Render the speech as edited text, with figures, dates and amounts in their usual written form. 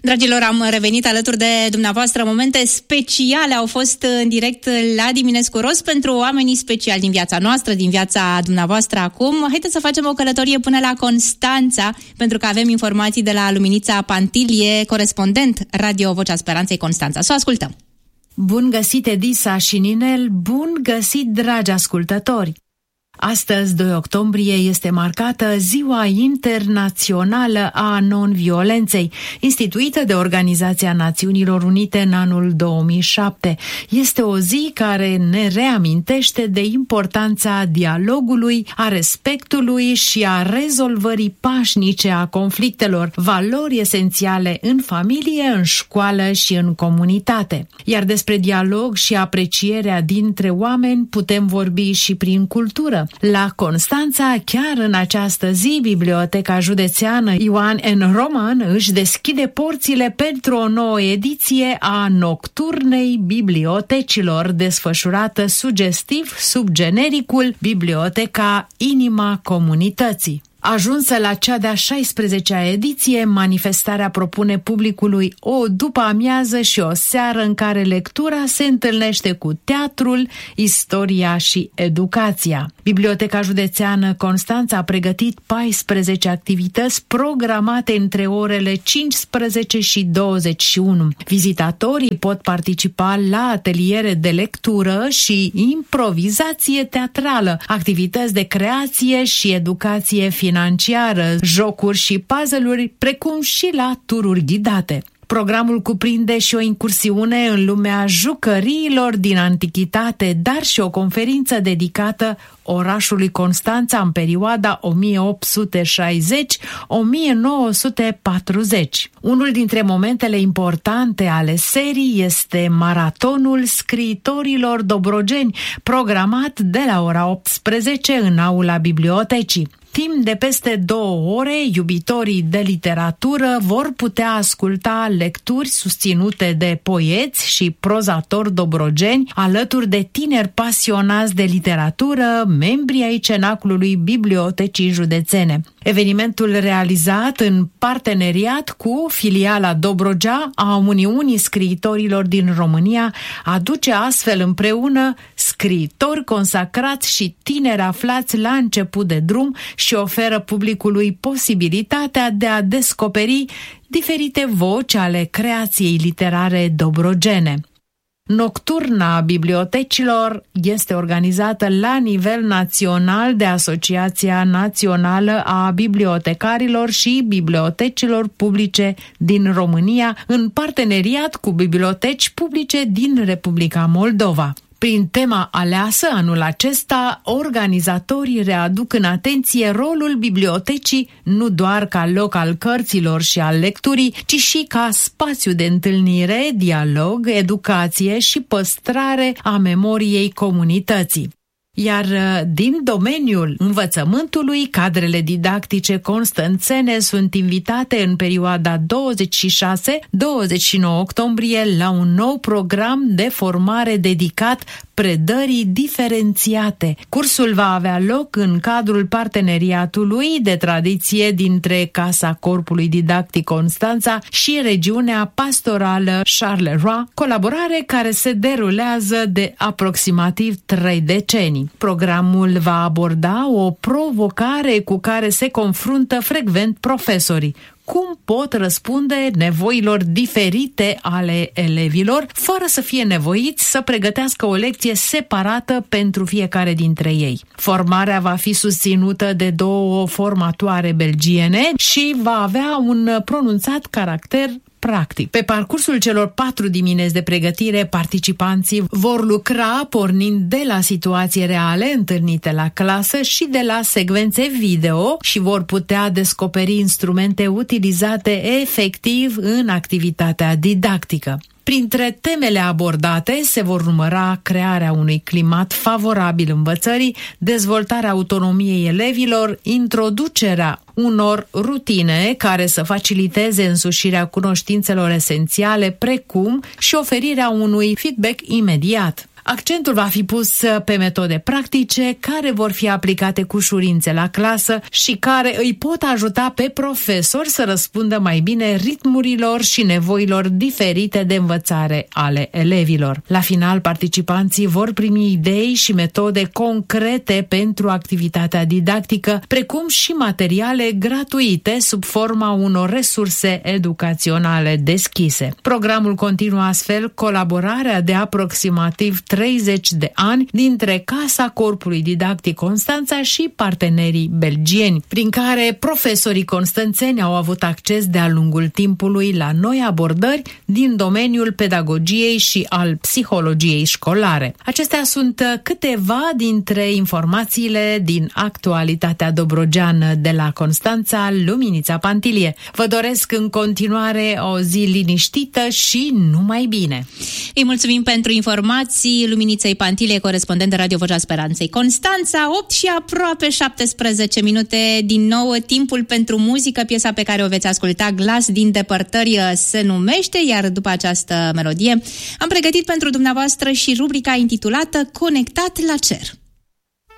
Dragilor, am revenit alături de dumneavoastră. Momente speciale au fost în direct la Diminescu Rost pentru oamenii speciali din viața noastră, din viața dumneavoastră acum. Haideți să facem o călătorie până la Constanța, pentru că avem informații de la Luminița Pantilie, corespondent Radio Vocea Speranței Constanța. Să o ascultăm! Bun găsit, Edisa și Ninel! Bun găsit, dragi ascultători! Astăzi, 2 octombrie, este marcată Ziua Internațională a Non-Violenței, instituită de Organizația Națiunilor Unite în anul 2007. Este o zi care ne reamintește de importanța dialogului, a respectului și a rezolvării pașnice a conflictelor, valori esențiale în familie, în școală și în comunitate. Iar despre dialog și aprecierea dintre oameni putem vorbi și prin cultură. La Constanța, chiar în această zi, Biblioteca Județeană Ioan N. Roman își deschide porțile pentru o nouă ediție a Nocturnei Bibliotecilor, desfășurată sugestiv sub genericul Biblioteca Inima Comunității. Ajunsă la cea de-a 16-a ediție, manifestarea propune publicului o după-amiază și o seară în care lectura se întâlnește cu teatrul, istoria și educația. Biblioteca Județeană Constanța a pregătit 14 activități programate între orele 15 și 21. Vizitatorii pot participa la ateliere de lectură și improvizație teatrală, activități de creație și educație financiară, jocuri și puzzle-uri, precum și la tururi ghidate. Programul cuprinde și o incursiune în lumea jucăriilor din antichitate, dar și o conferință dedicată orașului Constanța în perioada 1860-1940. Unul dintre momentele importante ale serii este Maratonul Scriitorilor Dobrogeni, programat de la ora 18 în aula bibliotecii. Timp de peste 2 ore, iubitorii de literatură vor putea asculta lecturi susținute de poeți și prozatori dobrogeni, alături de tineri pasionați de literatură, membri ai Cenaclului Bibliotecii Județene. Evenimentul realizat în parteneriat cu filiala Dobrogea a Uniunii Scriitorilor din România aduce astfel împreună scriitori consacrați și tineri aflați la început de drum și oferă publicului posibilitatea de a descoperi diferite voci ale creației literare dobrogene. Nocturna Bibliotecilor este organizată la nivel național de Asociația Națională a Bibliotecarilor și Bibliotecilor Publice din România, în parteneriat cu biblioteci publice din Republica Moldova. Prin tema aleasă anul acesta, organizatorii readuc în atenție rolul bibliotecii nu doar ca loc al cărților și al lecturii, ci și ca spațiu de întâlnire, dialog, educație și păstrare a memoriei comunității. Iar din domeniul învățământului, cadrele didactice constanțene sunt invitate în perioada 26-29 octombrie la un nou program de formare dedicat predării diferențiate. Cursul va avea loc în cadrul parteneriatului de tradiție dintre Casa Corpului Didactic Constanța și regiunea pastorală Charleroi, colaborare care se derulează de aproximativ 3 decenii. Programul va aborda o provocare cu care se confruntă frecvent profesorii. Cum pot răspunde nevoilor diferite ale elevilor, fără să fie nevoiți să pregătească o lecție separată pentru fiecare dintre ei. Formarea va fi susținută de 2 formatoare belgiene și va avea un pronunțat caracter practic. Pe parcursul celor 4 dimineți de pregătire, participanții vor lucra pornind de la situații reale întâlnite la clasă și de la secvențe video și vor putea descoperi instrumente utilizate efectiv în activitatea didactică. Printre temele abordate se vor număra crearea unui climat favorabil învățării, dezvoltarea autonomiei elevilor, introducerea unor rutine care să faciliteze însușirea cunoștințelor esențiale, precum și oferirea unui feedback imediat. Accentul va fi pus pe metode practice care vor fi aplicate cu ușurință la clasă și care îi pot ajuta pe profesori să răspundă mai bine ritmurilor și nevoilor diferite de învățare ale elevilor. La final, participanții vor primi idei și metode concrete pentru activitatea didactică, precum și materiale gratuite sub forma unor resurse educaționale deschise. Programul continuă astfel colaborarea de aproximativ 30 de ani dintre Casa Corpului Didactic Constanța și partenerii belgieni, prin care profesorii constanțeni au avut acces de-a lungul timpului la noi abordări din domeniul pedagogiei și al psihologiei școlare. Acestea sunt câteva dintre informațiile din actualitatea dobrogeană de la Constanța, Luminița Pantilie. Vă doresc în continuare o zi liniștită și numai bine! Îi mulțumim pentru informații Luminiței Pantilie, corespondent de Radio Vocea Speranței. Constanța, 8 și aproape 17 minute, din nou timpul pentru muzică, piesa pe care o veți asculta, Glas din depărtări se numește, iar după această melodie am pregătit pentru dumneavoastră și rubrica intitulată Conectat la cer.